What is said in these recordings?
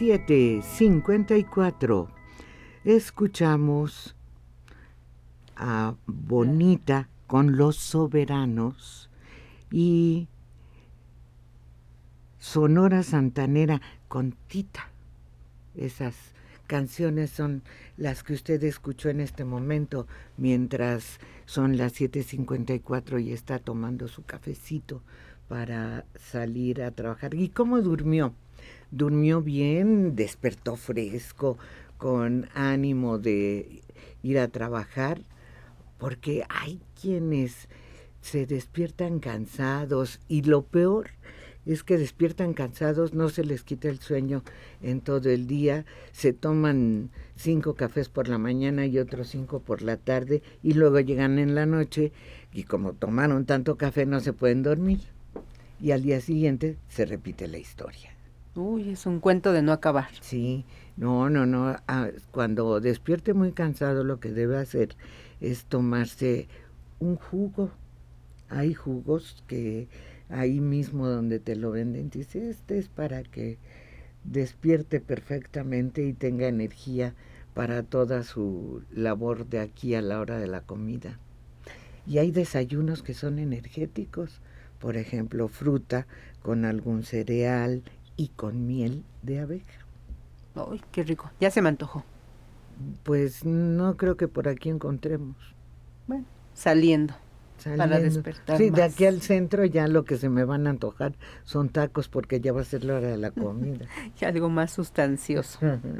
7:54. Escuchamos a Bonita con Los Soberanos y Sonora Santanera con Tita. Esas canciones son las que usted escuchó en este momento mientras son las 7:54 y está tomando su cafecito para salir a trabajar. ¿Y cómo durmió? ¿Durmió bien? ¿Despertó fresco, con ánimo de ir a trabajar? Porque hay quienes se despiertan cansados y lo peor es que despiertan cansados, no se les quita el sueño en todo el día, se toman 5 cafés por la mañana y otros 5 por la tarde y luego llegan en la noche y como tomaron tanto café no se pueden dormir y al día siguiente se repite la historia. Uy, es un cuento de no acabar. Sí, no, cuando despierte muy cansado lo que debe hacer es tomarse un jugo. Hay jugos que ahí mismo donde te lo venden, dice, este es para que despierte perfectamente y tenga energía para toda su labor de aquí a la hora de la comida. Y hay desayunos que son energéticos, por ejemplo, fruta con algún cereal y con miel de abeja. ¡Ay, qué rico! Ya se me antojó. Pues no creo que por aquí encontremos. Bueno, saliendo. Para despertar sí, más. de aquí al centro ya lo que se me van a antojar son tacos porque ya va a ser la hora de la comida. Y algo más sustancioso.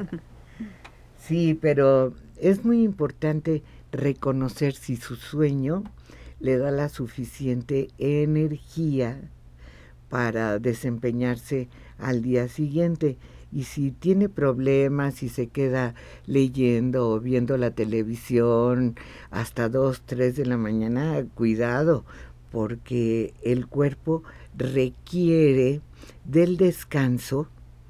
Sí, pero es muy importante reconocer si su sueño le da la suficiente energía para desempeñarse al día siguiente. Y si tiene problemas, si se queda leyendo o viendo la televisión hasta 2, 3 de la mañana, cuidado, porque el cuerpo requiere del descanso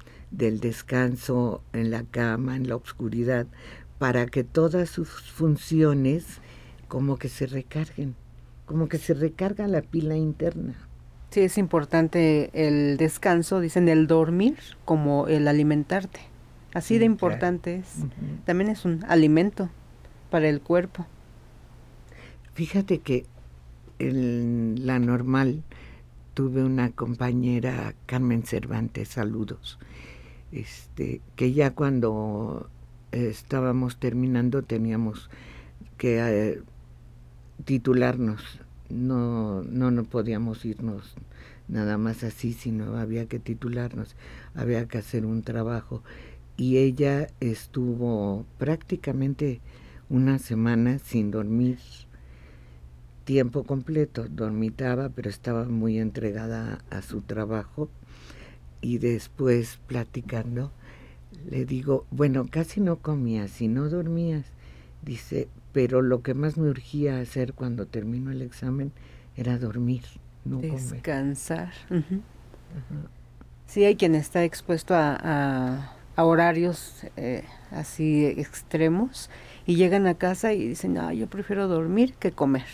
en la cama, en la oscuridad, para que todas sus funciones como que se recarguen, como que se recarga la pila interna. Sí, es importante el descanso, dicen el dormir como el alimentarte. Así de importante es. También es un alimento para el cuerpo. Fíjate que en La Normal tuve una compañera, Carmen Cervantes, saludos, que ya cuando estábamos terminando teníamos que titularnos. No podíamos irnos nada más así, sino había que titularnos, había que hacer un trabajo. Y ella estuvo prácticamente una semana sin dormir tiempo completo, dormitaba, pero estaba muy entregada a su trabajo. Y después, platicando, le digo, bueno, casi no comías y no dormías. Dice, pero lo que más me urgía hacer cuando terminó el examen era dormir, no descansar. Sí, hay quien está expuesto a horarios así extremos y llegan a casa y dicen, yo prefiero dormir que comer.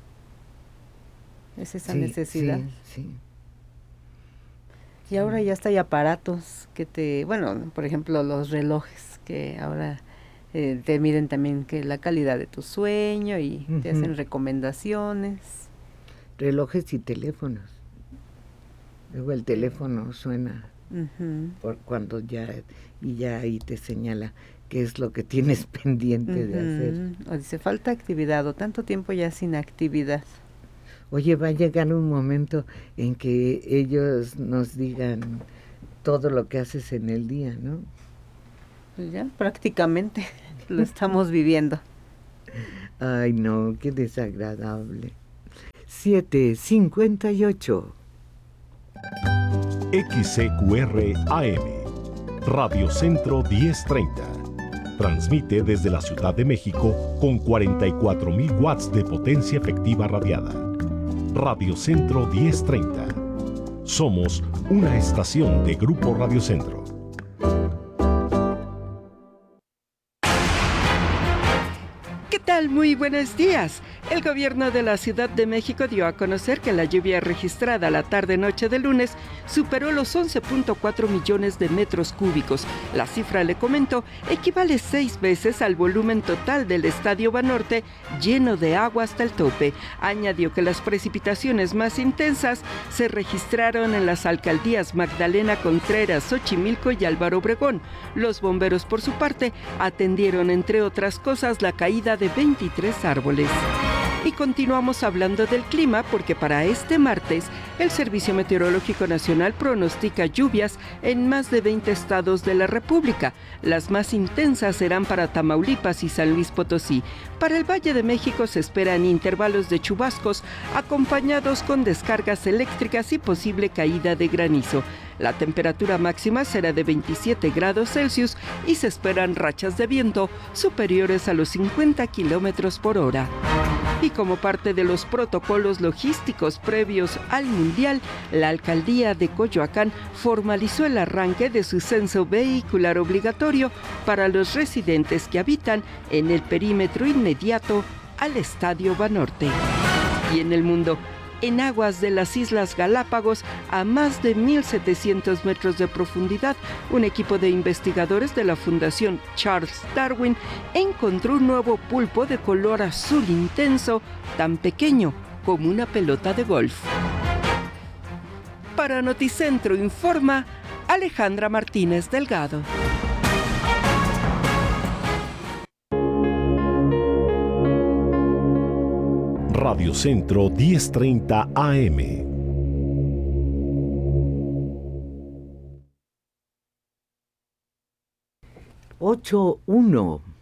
Es esa necesidad. Sí. Y ahora ya está, hay aparatos que por ejemplo, los relojes que ahora te miden también que la calidad de tu sueño y te hacen recomendaciones. Relojes y teléfonos. Luego el teléfono suena por cuando ya ahí te señala qué es lo que tienes pendiente de hacer. O dice, falta actividad, o tanto tiempo ya sin actividad. Oye, va a llegar un momento en que ellos nos digan todo lo que haces en el día, ¿no? Pues ya prácticamente lo estamos viviendo. Ay, no, qué desagradable. 7:58. XCQR AM, Radio Centro 1030. Transmite desde la Ciudad de México con 44,000 watts de potencia efectiva radiada. Radio Centro 1030. Somos una estación de Grupo Radio Centro. ¿Qué tal? Muy buenos días. El gobierno de la Ciudad de México dio a conocer que la lluvia registrada la tarde-noche de lunes superó los 11.4 millones de metros cúbicos. La cifra, le comento, equivale 6 veces al volumen total del Estadio Banorte, lleno de agua hasta el tope. Añadió que las precipitaciones más intensas se registraron en las alcaldías Magdalena Contreras, Xochimilco y Álvaro Obregón. Los bomberos, por su parte, atendieron, entre otras cosas, la caída de 23 árboles. Y continuamos hablando del clima porque para este martes el Servicio Meteorológico Nacional pronostica lluvias en más de 20 estados de la República. Las más intensas serán para Tamaulipas y San Luis Potosí. Para el Valle de México se esperan intervalos de chubascos acompañados con descargas eléctricas y posible caída de granizo. La temperatura máxima será de 27 grados Celsius y se esperan rachas de viento superiores a los 50 kilómetros por hora. Y como parte de los protocolos logísticos previos al Mundial, la alcaldía de Coyoacán formalizó el arranque de su censo vehicular obligatorio para los residentes que habitan en el perímetro inmediato al Estadio Banorte. Y en el mundo, en aguas de las Islas Galápagos, a más de 1.700 metros de profundidad, un equipo de investigadores de la Fundación Charles Darwin encontró un nuevo pulpo de color azul intenso, tan pequeño como una pelota de golf. Para Noticentro informa Alejandra Martínez Delgado. Radio Centro 1030 AM. Ocho uno.